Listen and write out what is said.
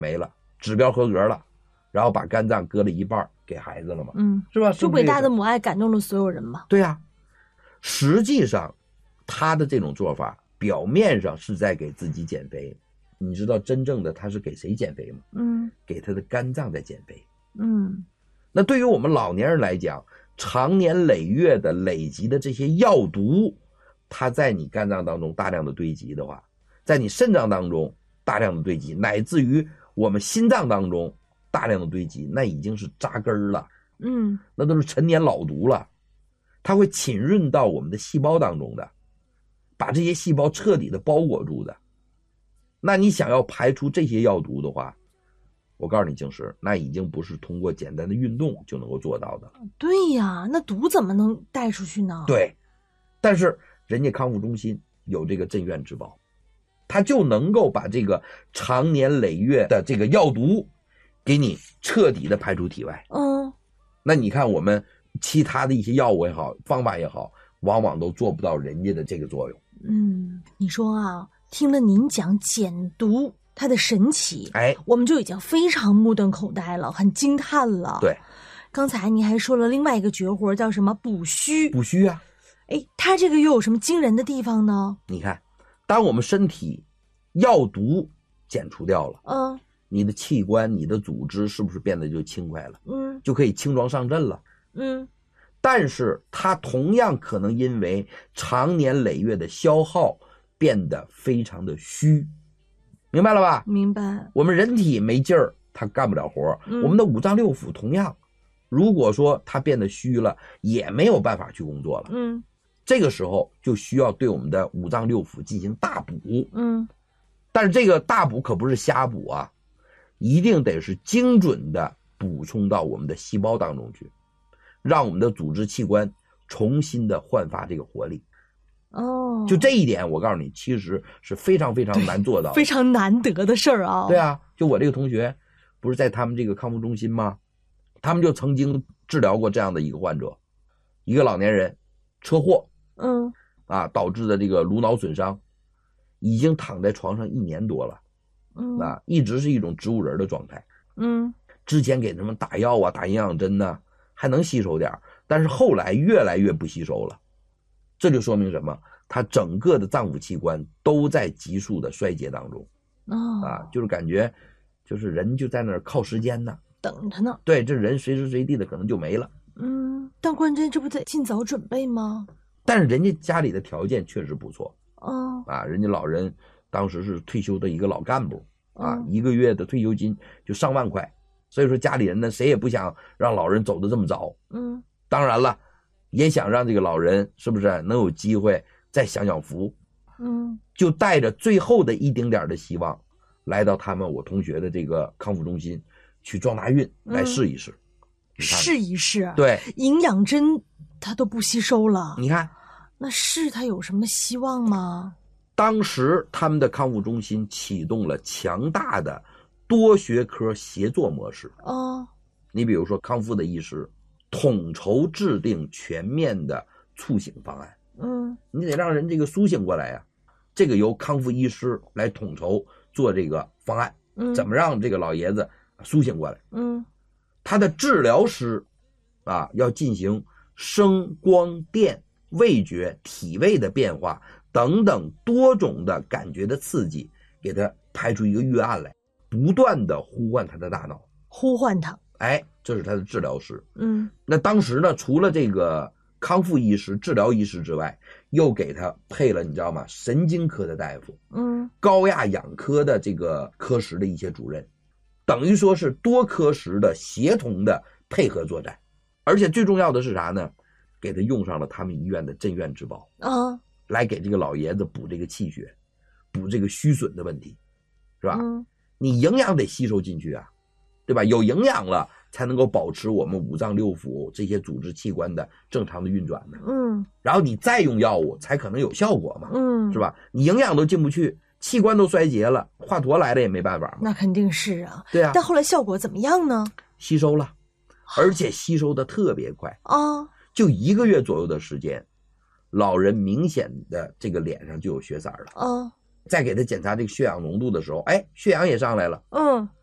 没了，指标合格了，然后把肝脏割了一半给孩子了嘛，是吧？ 就伟大的母爱感动了所有人嘛。 对啊，实际上他的这种做法表面上是在给自己减肥，你知道真正的他是给谁减肥吗？给他的肝脏在减肥。那对于我们老年人来讲，长年累月的累积的这些药毒，它在你肝脏当中大量的堆积的话，在你肾脏当中大量的堆积，乃至于我们心脏当中大量的堆积，那已经是扎根了，那都是陈年老毒了，它会侵润到我们的细胞当中的，把这些细胞彻底的包裹住的。那你想要排出这些药毒的话，我告诉你，静石，那已经不是通过简单的运动就能够做到的。 对呀，那毒怎么能带出去呢？ 对，但是人家康复中心有这个镇院之宝，它就能够把这个长年累月的这个药毒给你彻底的排出体外。那你看我们其他的一些药物也好，方法也好，往往都做不到人家的这个作用。 你说啊，听了您讲减毒它的神奇，我们就已经非常目瞪口呆了，很惊叹了。 对， 刚才您还说了另外一个绝活，叫什么补虚？ 补虚啊， 它这个又有什么惊人的地方呢？ 你看，当我们身体药毒减除掉了，你的器官、你的组织是不是变得就轻快了？就可以轻装上阵了。但是它同样可能因为长年累月的消耗变得非常的虚，明白了吧？ 明白。 我们人体没劲儿，它干不了活，我们的五脏六腑同样，如果说它变得虚了，也没有办法去工作了。这个时候就需要对我们的五脏六腑进行大补。但是这个大补可不是瞎补啊，一定得是精准的补充到我们的细胞当中去，让我们的组织器官重新的焕发这个活力。就这一点我告诉你，其实是非常非常难做到的， 非常难得的事儿啊。 对啊，就我这个同学不是在他们这个康复中心吗？他们就曾经治疗过这样的一个患者，一个老年人车祸导致的这个颅脑损伤，已经躺在床上1年多了，一直是一种植物人的状态。之前给他们打药啊，打营养针呢，还能吸收点，但是后来越来越不吸收了。这就说明什么？他整个的脏腑器官都在急速的衰竭当中。就是感觉就是人就在那儿靠时间呢， 等着呢。 对，这人随时随地的可能就没了。 但关键这不得尽早准备吗？ 但是人家家里的条件确实不错。人家老人当时是退休的一个老干部，1个月的退休金就上万块，所以说家里人呢谁也不想让老人走得这么早。当然了，也想让这个老人是不是能有机会再享享福。就带着最后的一丁点的希望，来到我同学的这个康复中心去撞大运，来试一试。 试一试。 对， 营养针它都不吸收了， 你看那是它有什么希望吗？ 当时他们的康复中心启动了强大的多学科协作模式。你比如说康复的医师统筹制定全面的促醒方案。你得让人这个苏醒过来呀，这个由康复医师来统筹做这个方案，怎么让这个老爷子苏醒过来。他的治疗师要进行声光电味觉体味的变化等等多种的感觉的刺激，给他排出一个预案来，不断的呼唤他的大脑， 呼唤他。 这是他的治疗师。那当时呢，除了这个康复医师、治疗医师之外，又给他配了你知道吗？神经科的大夫，高亚养科的这个科室的一些主任，等于说是多科室的协同的配合作战。而且最重要的是啥呢？给他用上了他们医院的镇院之宝来给这个老爷子补这个气血，补这个虚损的问题，是吧？你营养得吸收进去啊，对吧？有营养了才能够保持我们五脏六腑这些组织器官的正常的运转呢。然后你再用药物才可能有效果嘛。是吧？你营养都进不去，器官都衰竭了，华佗来了也没办法嘛。 那肯定是啊。 对啊。 但后来效果怎么样呢？ 吸收了，而且吸收的特别快就1个月左右的时间，老人明显的这个脸上就有血色了。再给他检查这个血氧浓度的时候，血氧也上来了。